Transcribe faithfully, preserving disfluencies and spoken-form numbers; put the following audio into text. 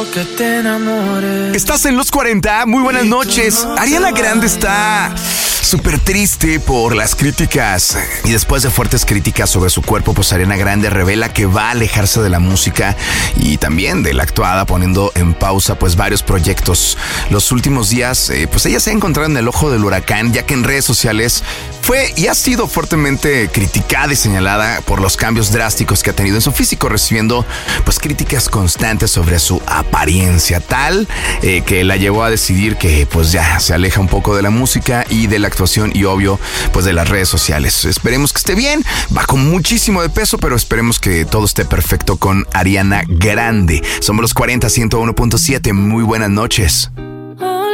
Que te enamores. Estás en Los cuarenta, muy buenas noches. Ariana Grande está súper triste por las críticas. Y después de fuertes críticas sobre su cuerpo, pues Ariana Grande revela que va a alejarse de la música y también de la actuada, poniendo en pausa pues varios proyectos. Los últimos días, eh, pues ella se ha encontrado en el ojo del huracán, ya que en redes sociales fue y ha sido fuertemente criticada y señalada por los cambios drásticos que ha tenido en su físico, recibiendo pues críticas constantes sobre su apariencia, tal eh, que la llevó a decidir que pues ya se aleja un poco de la música y de la actuación y obvio pues de las redes sociales. Esperemos que esté bien, va con muchísimo de peso, pero esperemos que todo esté perfecto con Ariana Grande. Somos Los cuarenta, ciento uno punto siete, muy buenas noches.